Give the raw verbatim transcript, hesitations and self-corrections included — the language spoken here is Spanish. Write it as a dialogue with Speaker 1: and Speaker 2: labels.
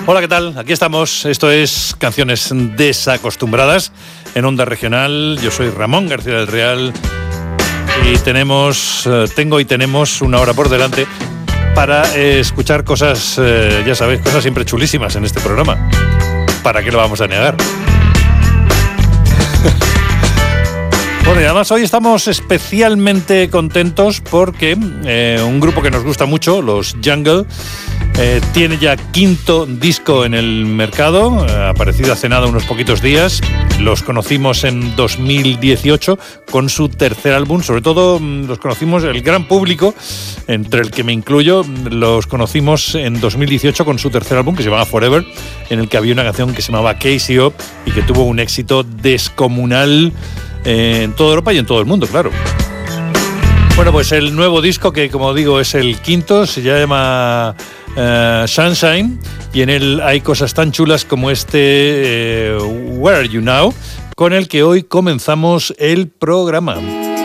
Speaker 1: Hola, ¿qué tal? Aquí estamos. Esto es Canciones Desacostumbradas en Onda Regional. Yo soy Ramón García del Real y tenemos, tengo y tenemos una hora por delante para eh, escuchar cosas, eh, ya sabéis, cosas siempre chulísimas en este programa. ¿Para qué lo vamos a negar? Bueno, y además hoy estamos especialmente contentos porque eh, un grupo que nos gusta mucho, los Jungle, eh, tiene ya quinto disco en el mercado, ha aparecido hace nada unos poquitos días. Los conocimos en dos mil dieciocho con su tercer álbum, sobre todo los conocimos, el gran público, entre el que me incluyo, los conocimos en dos mil dieciocho con su tercer álbum que se llamaba Forever, en el que había una canción que se llamaba K C O y que tuvo un éxito descomunal en toda Europa y en todo el mundo, claro. Bueno, pues el nuevo disco, que como digo es el quinto, se llama uh, Sunshine, y en él hay cosas tan chulas como este uh, Where Are You Now, con el que hoy comenzamos el programa.